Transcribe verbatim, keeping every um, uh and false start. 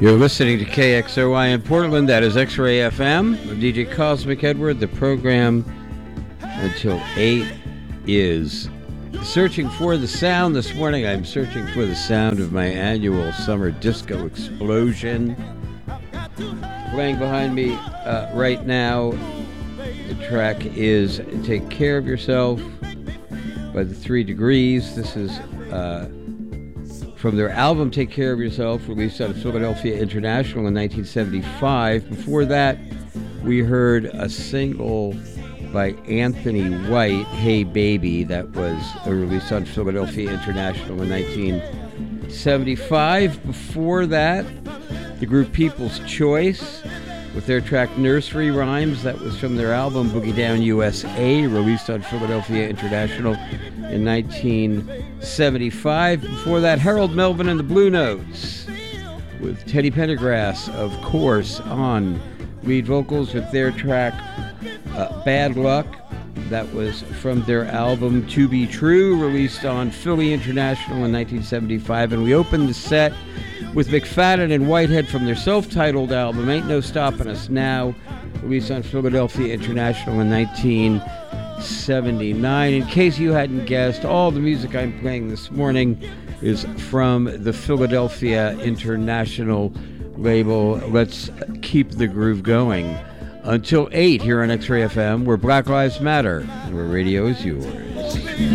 You're listening to K X O Y in Portland. That is X-Ray F M. I'm D J Cosmic Edward. The program until eight is Searching for the Sound. This morning I'm searching for the sound of my annual summer disco explosion. Playing behind me uh, right now, the track is Take Care of Yourself by the Three Degrees. This is uh, from their album Take Care of Yourself, released out of Philadelphia International in nineteen seventy-five. Before that, we heard a single by Anthony White, Hey Baby, that was released on Philadelphia International in nineteen seventy-five. Before that, the group People's Choice with their track Nursery Rhymes. That was from their album Boogie Down U S A, released on Philadelphia International in nineteen seventy-five. Before that, Harold Melvin and the Blue Notes with Teddy Pendergrass, of course, on lead vocals with their track uh, Bad Luck. That was from their album To Be True, released on Philly International in nineteen seventy-five. And we opened the set with McFadden and Whitehead from their self-titled album Ain't No Stopping Us Now, released on Philadelphia International in nineteen seventy-nine. In case you hadn't guessed, all the music I'm playing this morning is from the Philadelphia International label. Let's keep the groove going until eight here on X-Ray F M, where Black Lives Matter and where radio is yours.